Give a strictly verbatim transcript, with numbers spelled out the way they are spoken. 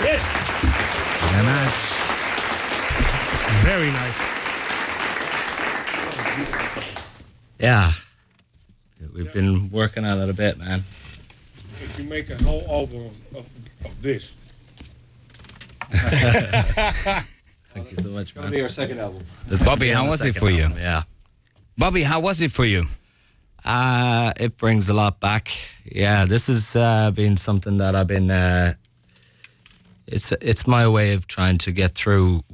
Yes. Very nice. Very nice. Yeah. We've been working on it a bit, man. If you make a whole album of, of, of this. Thank you so much, It's going to man. be our second album. Bobby, how was it for you? Yeah. Bobby, how was it for you? Uh, it brings a lot back. Yeah, this has uh, been something that I've been. Uh, it's it's my way of trying to get through